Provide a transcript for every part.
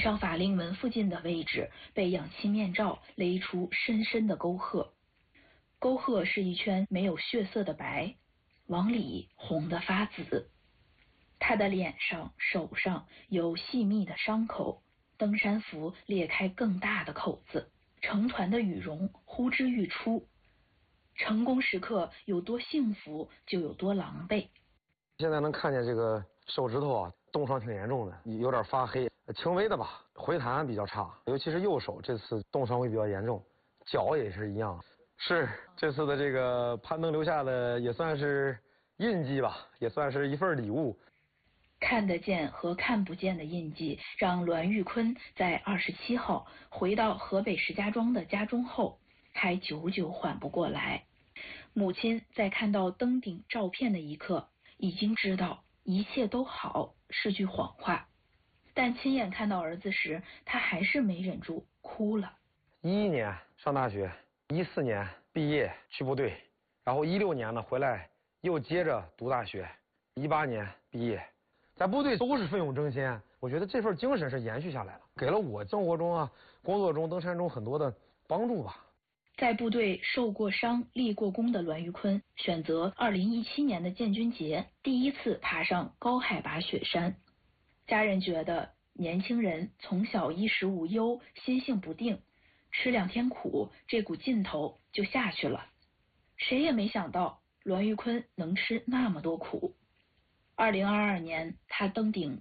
上法令纹附近的位置被氧气面罩勒出深深的沟壑，沟壑是一圈没有血色的白，往里红得发紫。他的脸上、手上有细密的伤口，登山服裂开更大的口子，成团的羽绒呼之欲出。成功时刻有多幸福，就有多狼狈。 现在能看见这个手指头啊，冻伤挺严重的，有点发黑，轻微的吧，回弹比较差，尤其是右手这次冻伤会比较严重，脚也是一样。是这次的这个攀登留下的也算是印记吧，也算是一份礼物。 看得见和看不见的印记，让栾玉坤在27号回到河北石家庄的家中后，还久久缓不过来。母亲在看到登顶照片的一刻，已经知道一切都好是句谎话，但亲眼看到儿子时，他还是没忍住哭了。 11年上大学，14年毕业去部队，然后16年呢回来又接着读大学，18年毕业。在部队都是奋勇争先，我觉得这份精神是延续下来了，给了我生活中啊、工作中、登山中很多的帮助吧。 在部队受过伤、立过功的栾玉坤，选择2017年的建军节第一次爬上高海拔雪山。家人觉得年轻人从小衣食无忧、心性不定，吃2天苦，这股劲头就下去了。谁也没想到栾玉坤能吃那么多苦。2022年，他登顶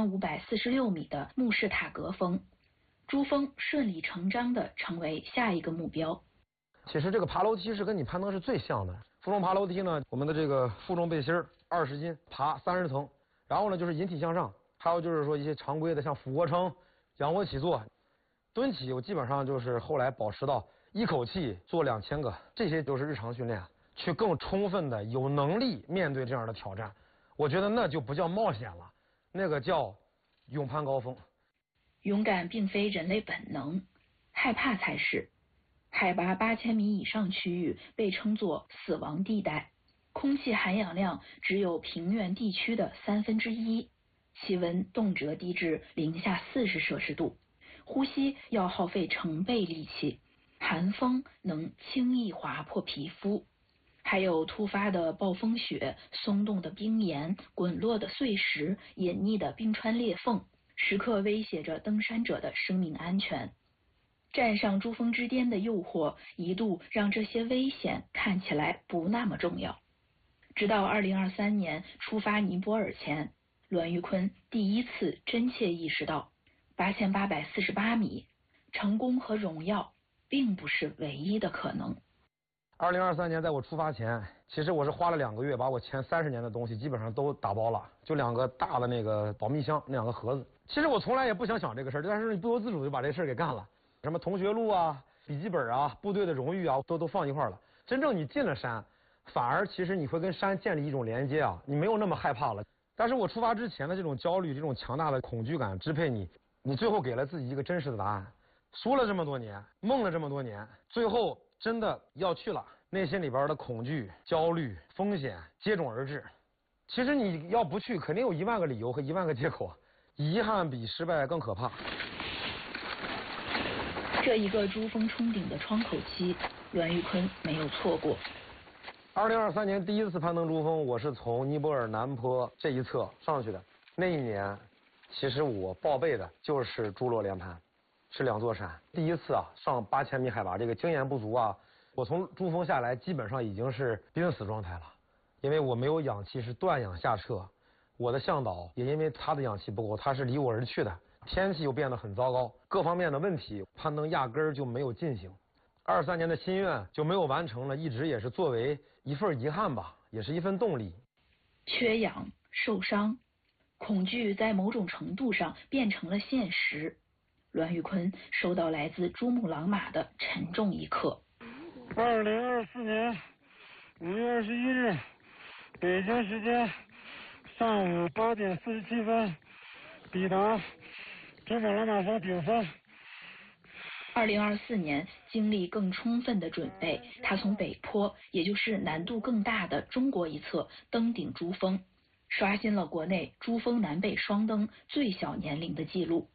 7546米的慕士塔格峰，珠峰顺理成章地成为下一个目标。 其实这个爬楼梯是跟你攀登是最像的。负重爬楼梯呢，我们的这个负重背心20斤，爬30层，然后呢就是引体向上，还有就是说一些常规的像俯卧撑、仰卧起坐、蹲起，我基本上就是后来保持到一口气做2000个，这些都是日常训练，去更充分的有能力面对这样的挑战。我觉得那就不叫冒险了，那个叫勇攀高峰。 勇敢并非人类本能，害怕才是。海拔8000米以上区域被称作死亡地带，空气含氧量只有平原地区的1/3，气温动辄低至-40°C，呼吸要耗费成倍力气，寒风能轻易划破皮肤。还有突发的暴风雪、松动的冰岩、滚落的碎石、隐匿的冰川裂缝，时刻威胁着登山者的生命安全。站上珠峰之巅的诱惑，一度让这些危险看起来不那么重要。直到2023年出发尼泊尔前，栾玉坤第一次真切意识到，8848米，成功和荣耀并不是唯一的可能。 2023年在我出发前，其实我是花了2个月把我前30年的东西基本上都打包了，就2个大的那个保密箱，那2个盒子。其实我从来也不想这个事儿，但是你不由自主就把这事儿给干了。什么同学录啊、笔记本啊、部队的荣誉啊，都放一块了。真正你进了山，反而其实你会跟山建立一种连接啊，你没有那么害怕了。但是我出发之前的这种焦虑、这种强大的恐惧感支配你，你最后给了自己一个真实的答案。说了这么多年，梦了这么多年，最后真的要去了，内心里边的恐惧、焦虑、风险接踵而至。其实你要不去，肯定有1万个理由和1万个借口，遗憾比失败更可怕。 这一个珠峰冲顶的窗口期，栾玉坤没有错过。 2023年第一次攀登珠峰，我是从尼泊尔南坡这一侧上去的。那一年，其实我报备的就是珠洛连攀，是2座山。第一次啊，上8000米海拔，这个经验不足啊，我从珠峰下来基本上已经是濒死状态了，因为我没有氧气，是断氧下撤。我的向导也因为他的氧气不够，他是离我而去的。天气又变得很糟糕，各方面的问题，攀登压根儿就没有进行。23年的心愿就没有完成了，一直也是作为一份遗憾吧，也是一份动力。 缺氧、受伤、恐惧在某种程度上变成了现实。栾玉坤收到来自珠穆朗玛的沉重一刻。 2024年5月21日，北京时间上午8点47分，抵达珠穆朗玛峰顶峰。 2024年经历更充分的准备，他从北坡，也就是难度更大的中国一侧登顶珠峰，刷新了国内珠峰南北双登最小年龄的记录。